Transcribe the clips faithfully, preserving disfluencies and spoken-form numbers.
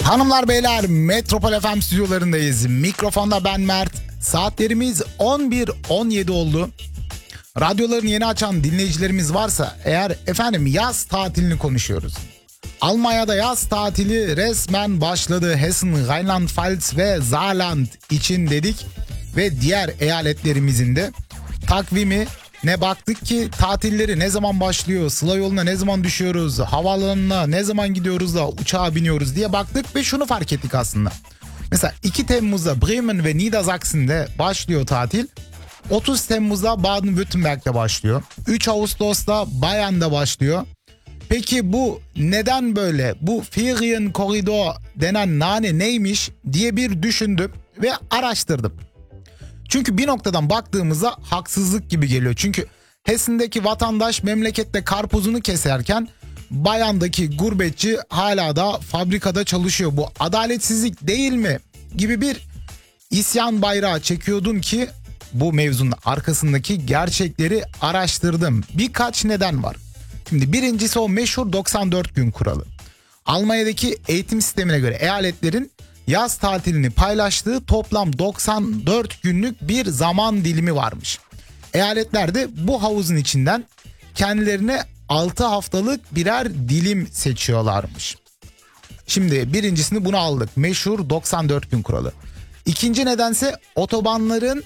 Hanımlar beyler, Metropol F M stüdyolarındayız. Mikrofonda ben Mert. Saatlerimiz on bir on yedi oldu. Radyolarını yeni açan dinleyicilerimiz varsa eğer, efendim, yaz tatilini konuşuyoruz. Almanya'da yaz tatili resmen başladı. Hessen, Rheinland-Pfalz ve Saarland için dedik ve diğer eyaletlerimizin de takvimi ne baktık ki tatilleri ne zaman başlıyor, sıla yoluna ne zaman düşüyoruz, havaalanına ne zaman gidiyoruz da uçağa biniyoruz diye baktık ve şunu fark ettik aslında. Mesela iki Temmuz'da Bremen ve Niedersachsen'de başlıyor tatil. otuz Temmuz'da Baden-Württemberg'de başlıyor. üç Ağustos'ta Bayern'de başlıyor. Peki bu neden böyle? Bu Ferienkorridor denen nane neymiş diye bir düşündüm ve araştırdım. Çünkü bir noktadan baktığımızda haksızlık gibi geliyor. Çünkü Hessen'deki vatandaş memlekette karpuzunu keserken Bayern'daki gurbetçi hala da fabrikada çalışıyor. Bu adaletsizlik değil mi gibi bir isyan bayrağı çekiyordum ki bu mevzunun arkasındaki gerçekleri araştırdım. Birkaç neden var. Şimdi birincisi o meşhur doksan dört gün kuralı. Almanya'daki eğitim sistemine göre eyaletlerin yaz tatilini paylaştığı toplam doksan dört günlük bir zaman dilimi varmış. Eyaletler de bu havuzun içinden kendilerine altı haftalık birer dilim seçiyorlarmış. Şimdi birincisini bunu aldık. Meşhur doksan dört gün kuralı. İkinci nedense otobanların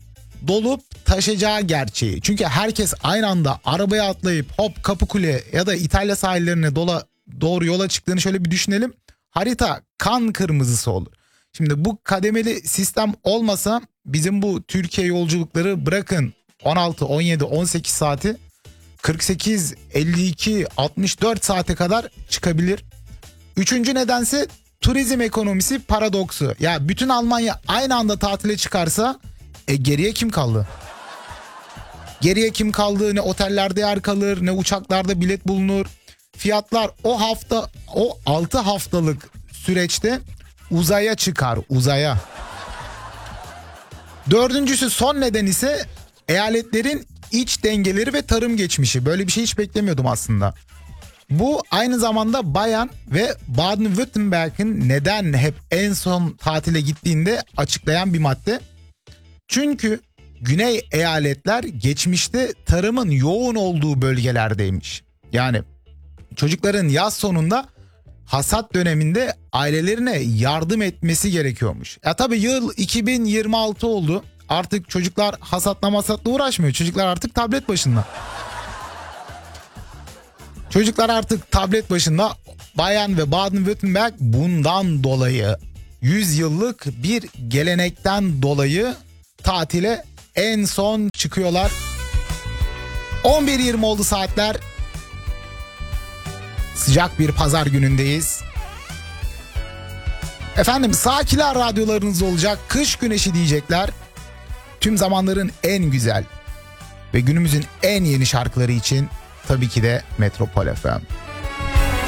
dolup taşacağı gerçeği. Çünkü herkes aynı anda arabaya atlayıp hop Kapıkule ya da İtalya sahillerine dola, doğru yola çıktığını şöyle bir düşünelim. Harita kan kırmızısı olur. Şimdi bu kademeli sistem olmasa bizim bu Türkiye yolculukları bırakın on altı, on yedi, on sekiz saati kırk sekiz, elli iki, altmış dört saate kadar çıkabilir. Üçüncü nedense turizm ekonomisi paradoksu. Ya bütün Almanya aynı anda tatile çıkarsa e geriye kim kaldı? Geriye kim kaldı? Ne otellerde yer kalır, ne uçaklarda bilet bulunur. Fiyatlar o hafta, o altı haftalık süreçte uzaya çıkar, uzaya. Dördüncüsü, son neden ise eyaletlerin iç dengeleri ve tarım geçmişi. Böyle bir şey hiç beklemiyordum aslında. Bu aynı zamanda Bayern ve Baden-Württemberg'in neden hep en son tatile gittiğinde açıklayan bir madde. Çünkü güney eyaletler geçmişte tarımın yoğun olduğu bölgelerdeymiş. Yani çocukların yaz sonunda hasat döneminde ailelerine yardım etmesi gerekiyormuş. Ya tabii yıl iki bin yirmi altı oldu. Artık çocuklar hasatla masatla uğraşmıyor. Çocuklar artık tablet başında. Çocuklar artık tablet başında. Bayern ve Baden-Württemberg bundan dolayı yüz yıllık bir gelenekten dolayı tatile en son çıkıyorlar. on bir yirmi oldu saatler. Sıcak bir pazar günündeyiz. Efendim, sakiler radyolarınız olacak. Kış güneşi diyecekler. Tüm zamanların en güzel ve günümüzün en yeni şarkıları için tabii ki de Metropol F M.